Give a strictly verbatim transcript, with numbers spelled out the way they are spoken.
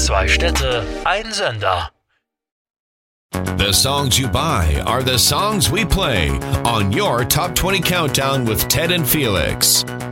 Zwei Städte, ein Sender. The songs you buy are the songs we play on your Top twenty Countdown with Ted and Felix.